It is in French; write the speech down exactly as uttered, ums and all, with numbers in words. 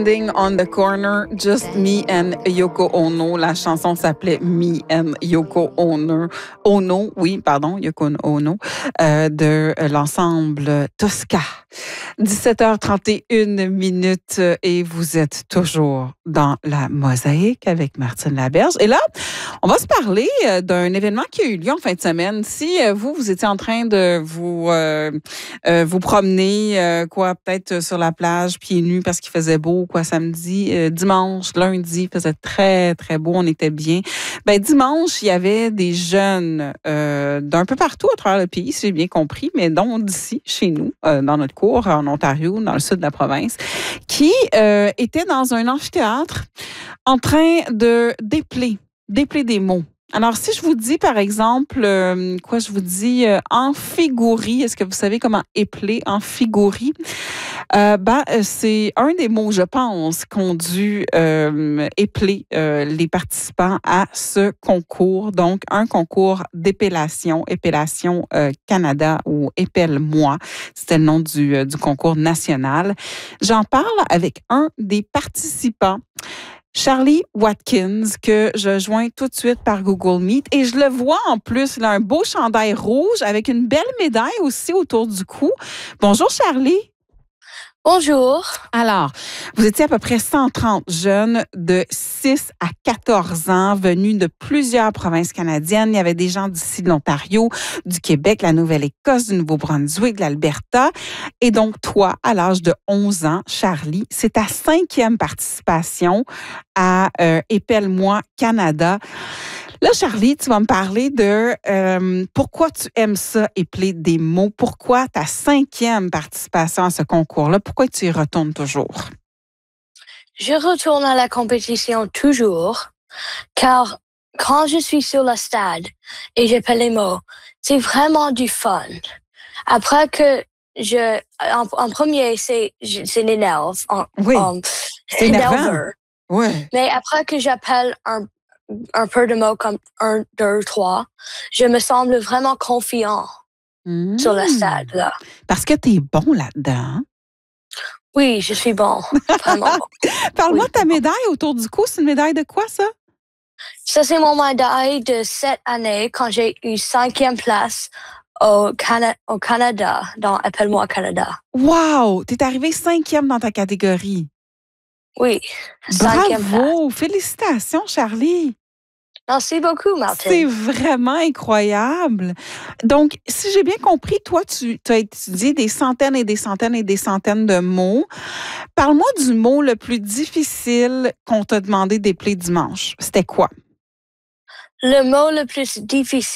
Standing on the Corner, Just Me and Yoko Ono. La chanson s'appelait Me and Yoko Ono. Ono, oui, pardon, Yoko Ono, euh, de l'ensemble Tosca. dix-sept heures trente et une minutes et vous êtes toujours dans la mosaïque avec Martine Laberge. Et là, on va se parler d'un événement qui a eu lieu en fin de semaine. Si vous, vous étiez en train de vous euh, euh, vous promener, euh, quoi, peut-être sur la plage, pieds nus parce qu'il faisait beau, quoi, samedi, euh, dimanche, lundi, il faisait très, très beau, on était bien. Ben dimanche, il y avait des jeunes euh, d'un peu partout à travers le pays, si j'ai bien compris, mais dont d'ici, chez nous, euh, dans notre cour, en Ontario, dans le sud de la province, qui euh, étaient dans un amphithéâtre en train de dépeler, dépeler des mots. Alors, si je vous dis, par exemple, euh, quoi je vous dis, euh, amphigourie, est-ce que vous savez comment épeler amphigourie? Euh, ben, c'est un des mots, je pense, qu'ont dû euh, épeler euh, les participants à ce concours. Donc, un concours d'épellation, Épellation euh, Canada ou Épelle-moi. C'était le nom du, euh, du concours national. J'en parle avec un des participants, Charlie Watkins, que je joins tout de suite par Google Meet. Et je le vois en plus, il a un beau chandail rouge avec une belle médaille aussi autour du cou. Bonjour Charlie. Bonjour. Alors, vous étiez à peu près cent trente jeunes de six à quatorze ans venus de plusieurs provinces canadiennes. Il y avait des gens d'ici de l'Ontario, du Québec, la Nouvelle-Écosse, du Nouveau-Brunswick, de l'Alberta. Et donc, toi, à l'âge de onze ans, Charlie, c'est ta cinquième participation à euh, Épelle-moi Canada. Là, Charlie, tu vas me parler de euh, pourquoi tu aimes ça, épeler des mots. Pourquoi ta cinquième participation à ce concours-là? Pourquoi tu y retournes toujours? Je retourne à la compétition toujours, car quand je suis sur le stade et j'épelle les mots, c'est vraiment du fun. Après que je... En, en premier, c'est, c'est l'énerve. Oui, um, c'est énervant. Ouais. Mais après que j'appelle un un peu de mots comme un, deux, trois, je me semble vraiment confiant mmh. sur le stade, là. Parce que tu es bon là-dedans. Oui, je suis bon. Vraiment bon. Parle-moi oui, de ta médaille bon. Autour du cou. C'est une médaille de quoi, ça? Ça, c'est mon médaille de cette année quand j'ai eu cinquième place au, Cana- au Canada, dans Appelle-moi Canada. Wow! Tu es arrivé cinquième dans ta catégorie. Oui, cinquième Bravo! place. Félicitations, Charlie! Merci beaucoup, Martine. C'est vraiment incroyable. Donc, si j'ai bien compris, toi, tu as étudié des centaines et des centaines et des centaines de mots. Parle-moi du mot le plus difficile qu'on t'a demandé d'épeler dimanche. C'était quoi? Le mot le plus difficile